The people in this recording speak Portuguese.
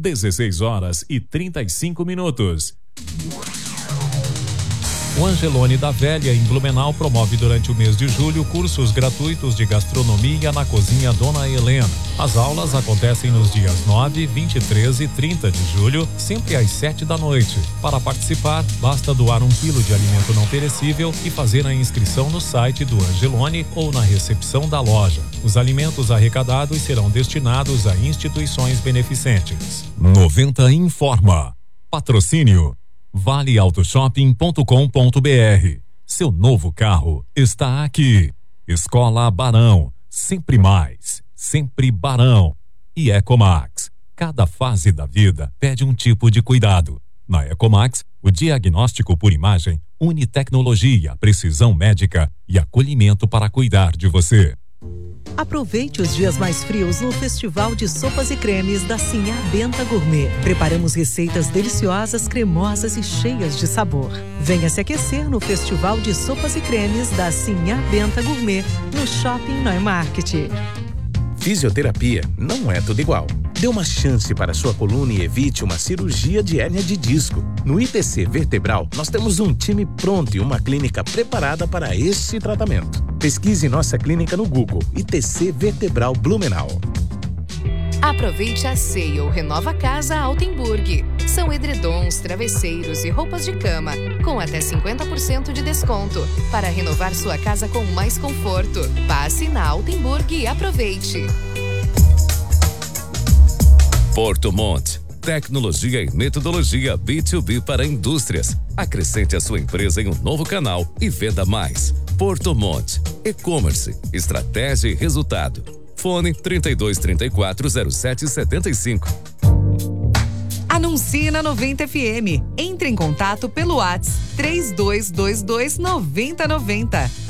16h35. O Angelone da Velha, em Blumenau, promove durante o mês de julho cursos gratuitos de gastronomia na cozinha Dona Helena. As aulas acontecem nos dias 9, 23 e 30 de julho, sempre às 7 da noite. Para participar, basta doar 1 quilo de alimento não perecível e fazer a inscrição no site do Angelone ou na recepção da loja. Os alimentos arrecadados serão destinados a instituições beneficentes. 90 informa. Patrocínio valeautoshopping.com.br. Seu novo carro está aqui. Escola Barão, sempre mais, sempre Barão. E Ecomax, cada fase da vida pede um tipo de cuidado. Na Ecomax, o diagnóstico por imagem une tecnologia, precisão médica e acolhimento para cuidar de você. Aproveite os dias mais frios no Festival de Sopas e Cremes da Sinhá Benta Gourmet. Preparamos receitas deliciosas, cremosas e cheias de sabor. Venha se aquecer no Festival de Sopas e Cremes da Sinhá Benta Gourmet, no Shopping Neumarkt. Fisioterapia não é tudo igual. Dê uma chance para sua coluna e evite uma cirurgia de hérnia de disco. No ITC Vertebral, nós temos um time pronto e uma clínica preparada para este tratamento. Pesquise nossa clínica no Google, ITC Vertebral Blumenau. Aproveite a Sale Renova Casa Altenburg. São edredons, travesseiros e roupas de cama, com até 50% de desconto, para renovar sua casa com mais conforto. Passe na Altenburg e aproveite. Porto Monte. Tecnologia e metodologia B2B para indústrias. Acrescente a sua empresa em um novo canal e venda mais. Porto Monte. E-commerce, estratégia e resultado. Fone 32340775. Anuncie na 90 FM. Entre em contato pelo WhatsApp 3222 9090.